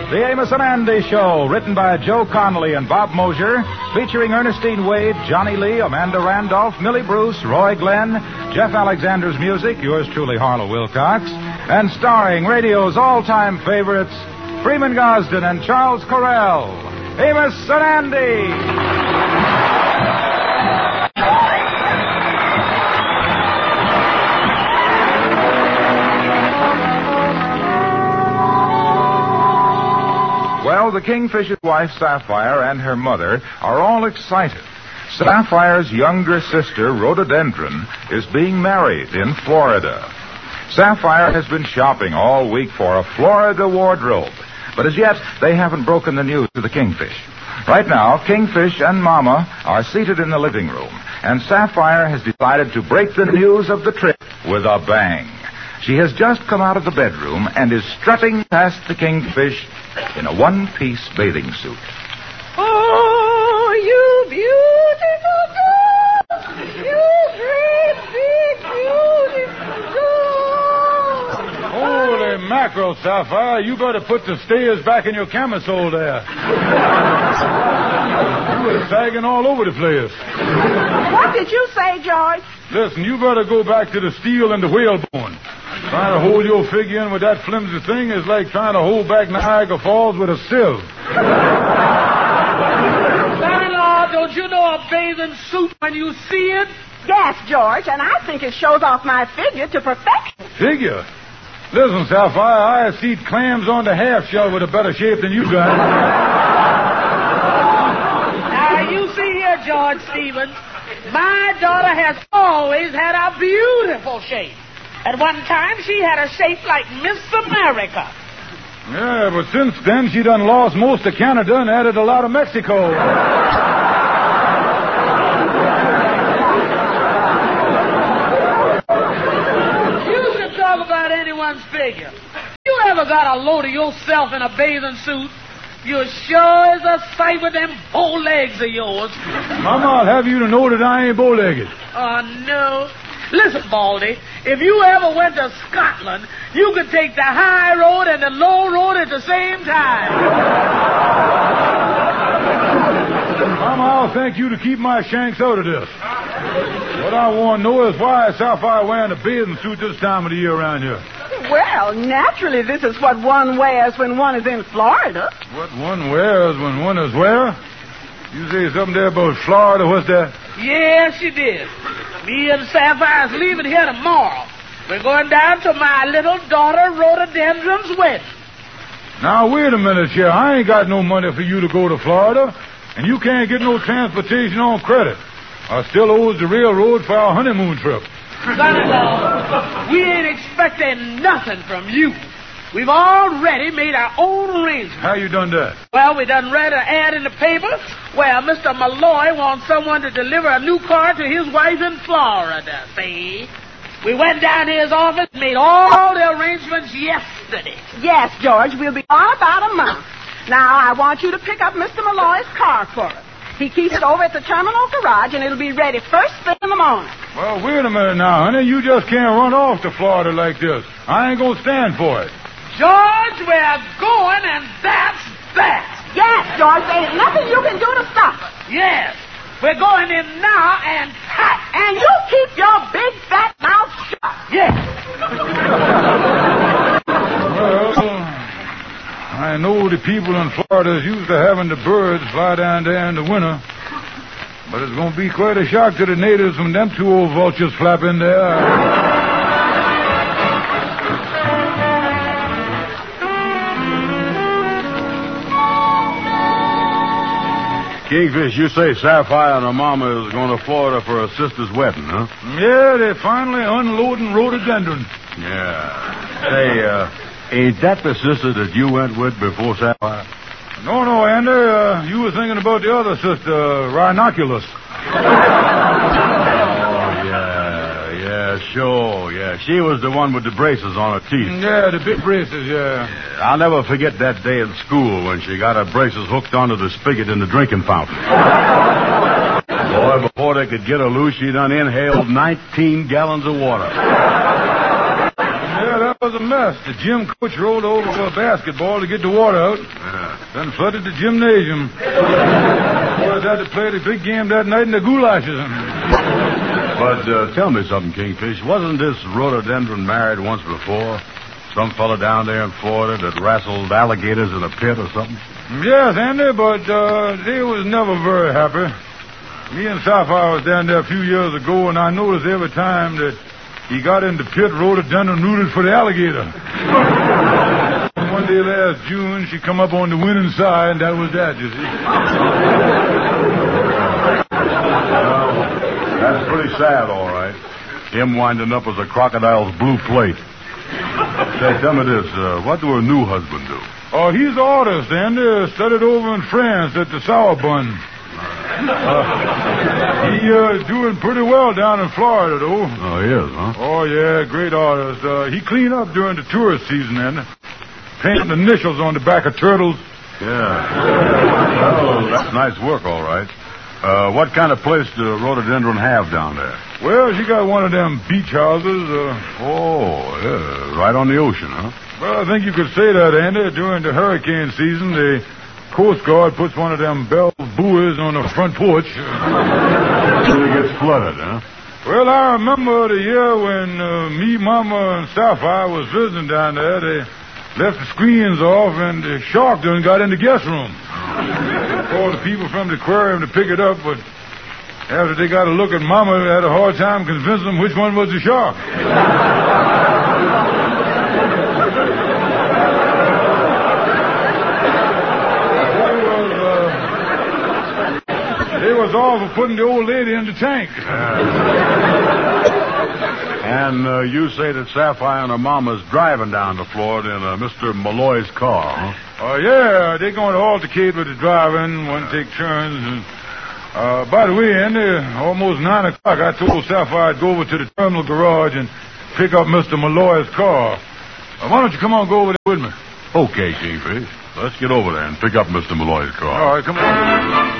The Amos and Andy Show, written by Joe Connolly and Bob Mosier, featuring Ernestine Wade, Johnny Lee, Amanda Randolph, Millie Bruce, Roy Glenn, Jeff Alexander's music, yours truly, Harlow Wilcox, and starring radio's all-time favorites, Freeman Gosden and Charles Correll. Amos and Andy! Well, the Kingfisher's wife, Sapphire, and her mother are all excited. Sapphire's younger sister, Rhododendron, is being married in Florida. Sapphire has been shopping all week for a Florida wardrobe, but as yet, they haven't broken the news to the Kingfish. Right now, Kingfish and Mama are seated in the living room, and Sapphire has decided to break the news of the trip with a bang. She has just come out of the bedroom and is strutting past the Kingfish in a one-piece bathing suit. Oh, you beautiful girl! You great, big, beautiful girl! Holy mackerel, Sapphire. You better put the stayers back in your camisole there. You were sagging all over the place. What did you say, George? Listen, you better go back to the steel and the whalebone. Trying to hold your figure in with that flimsy thing is like trying to hold back Niagara Falls with a sieve. Son-in-law, don't you know a bathing suit when you see it? Yes, George, and I think it shows off my figure to perfection. Figure? Listen, Sapphire, I see clams on the half shell with a better shape than you got. Now, you see here, George Stevens, my daughter has always had a beautiful shape. At one time, she had a shape like Miss America. Yeah, but since then, she done lost most of Canada and added a lot of Mexico. You should talk about anyone's figure. You ever got a load of yourself in a bathing suit? You're sure as a sight with them bow legs of yours. Mama, I'll have you to know that I ain't bow-legged. Oh, no. Listen, Baldy, if you ever went to Scotland, you could take the high road and the low road at the same time. Mama, I'll thank you to keep my shanks out of this. What I want to know is why is Sapphire wearing a bathing suit this time of the year around here? Well, naturally, this is what one wears when one is in Florida. What one wears when one is where? You say something there about Florida, what's that? Yes, you did. Me and Sapphire's leaving here tomorrow. We're going down to my little daughter Rhododendron's wedding. Now, wait a minute, Sheriff. I ain't got no money for you to go to Florida, and you can't get no transportation on credit. I still owes the railroad for our honeymoon trip. Son-in-law, we ain't expecting nothing from you. We've already made our own arrangements. How you done that? Well, we done read an ad in the paper where Mr. Malloy wants someone to deliver a new car to his wife in Florida, see? We went down to his office and made all the arrangements yesterday. Yes, George, we'll be on about a month. Now, I want you to pick up Mr. Malloy's car for us. He keeps it over at the terminal garage, and it'll be ready first thing in the morning. Well, wait a minute now, honey. You just can't run off to Florida like this. I ain't gonna stand for it. George, we're going, and that's that. Yes, George, there ain't nothing you can do to stop us. Yes, we're going in now and tight. And you keep your big fat mouth shut. Yes. Well, I know the people in Florida is used to having the birds fly down there in the winter. But it's going to be quite a shock to the natives when them two old vultures flap in there. Kingfish, you say Sapphire and her mama is going to Florida for her sister's wedding, huh? Yeah, they're finally unloading Rhododendron. Yeah. Say, ain't that the sister that you went with before Sapphire? No, Andy. You were thinking about the other sister, Rhinoculus. Sure. She was the one with the braces on her teeth. Yeah, the big braces, yeah. I'll never forget that day at school when she got her braces hooked onto the spigot in the drinking fountain. Boy, before they could get her loose, she done inhaled 19 gallons of water. Yeah, that was a mess. The gym coach rolled over for a basketball to get the water out. Then flooded the gymnasium. Boys had to play the big game that night in the goulashes. But tell me something, Kingfish. Wasn't this rhododendron married once before? Some fella down there in Florida that wrestled alligators in a pit or something? Yes, Andy, but they was never very happy. Me and Sapphire was down there a few years ago, and I noticed every time that he got in the pit, rhododendron rooted for the alligator. One day last June, she come up on the winning side, and that was that, you see. Well, that's pretty sad, all right. Him winding up as a crocodile's blue plate. Say, tell me this, what do her new husband do? Oh, he's an artist, Andy. Studied over in France at the Sorbonne. He's doing pretty well down in Florida, though. Oh, he is, huh? Oh, yeah, great artist. He cleaned up during the tourist season, Andy. Painting initials on the back of turtles. Yeah. Well, that's nice work, all right. What kind of place do Rhododendron have down there? Well, she got one of them beach houses. Yeah, right on the ocean, huh? Well, I think you could say that, Andy. During the hurricane season, the Coast Guard puts one of them bell buoys on the front porch. Till it gets flooded, huh? Well, I remember the year when me, Mama, and Sapphire was visiting down there. They left the screens off, and the shark done got in the guest room. Called the people from the aquarium to pick it up, but after they got a look at Mama, they had a hard time convincing them which one was the shark. They was all for putting the old lady in the tank. And you say that Sapphire and her mama's driving down to Florida in Mr. Malloy's car, huh? Oh, yeah, they're going to altercate with the driving, one take turns. And, by the way, Andy, almost 9 o'clock, I told Sapphire I'd go over to the terminal garage and pick up Mr. Malloy's car. Why don't you come on, go over there with me? Okay, Kingfish. Let's get over there and pick up Mr. Malloy's car. All right, come on.